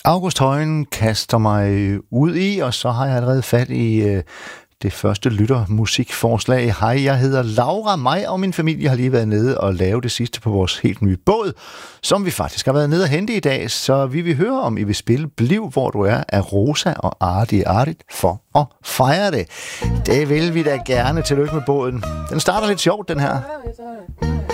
August Højen kaster mig ud i, og så har jeg allerede fat i det første lyttermusikforslag. Hej, jeg hedder Laura. Mig og min familie har lige været nede og lave det sidste på vores helt nye båd, som vi faktisk har været nede og hente i dag. Så vi vil høre, om I vil spille Bliv, hvor du er, af Rosa og Ardit for at fejre det. Det vil vi da gerne. Tillykke med båden. Den starter lidt sjovt, den her.